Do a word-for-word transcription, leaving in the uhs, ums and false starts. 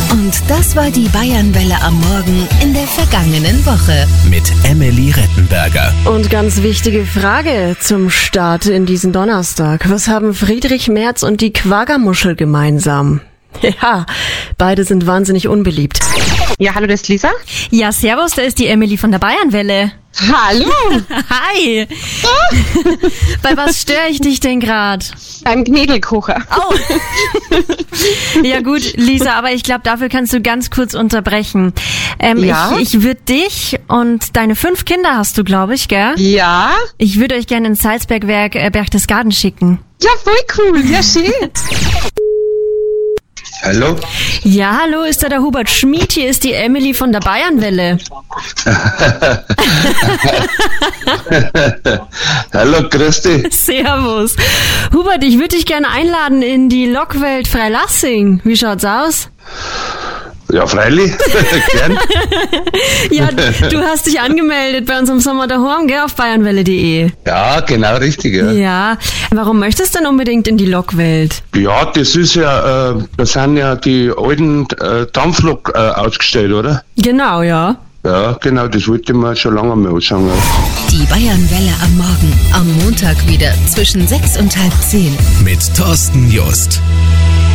Und das war die Bayernwelle am Morgen in der vergangenen Woche. Mit Emily Rettenberger. Und ganz wichtige Frage zum Start in diesen Donnerstag. Was haben Friedrich Merz und die Quaggermuschel gemeinsam? Ja, beide sind wahnsinnig unbeliebt. Ja, hallo, das ist Lisa. Ja, servus, da ist die Emily von der Bayernwelle. Hallo. Hi. Bei was störe ich dich denn gerade? Beim Knädelkocher. Oh. Ja gut, Lisa, aber ich glaube, dafür kannst du ganz kurz unterbrechen. Ähm, Ja? Ich, ich würde dich und deine fünf Kinder hast du, glaube ich, gell? Ja? Ich würde euch gerne ins Salzbergwerk äh, Berchtesgaden schicken. Ja, voll cool. Ja, schön. Hallo? Ja, hallo, ist da der Hubert Schmid? Hier ist die Emily von der Bayernwelle. Hallo, grüß dich. Servus. Hubert, ich würde dich gerne einladen in die Lokwelt Freilassing. Wie schaut's aus? Ja, freilich. Gern. Ja, du hast dich angemeldet bei uns im Sommer daheim, gell, auf bayernwelle punkt de. Ja, genau richtig. Ja, Ja, warum möchtest du denn unbedingt in die Lokwelt? ja das ist ja, äh, da sind ja die alten äh, Dampflok äh, ausgestellt, oder? Genau, ja. Ja, genau, das wollte ich mir schon lange mal anschauen. Ja. Die Bayernwelle am Morgen. Am Montag wieder zwischen sechs und halb zehn. Mit Thorsten Just.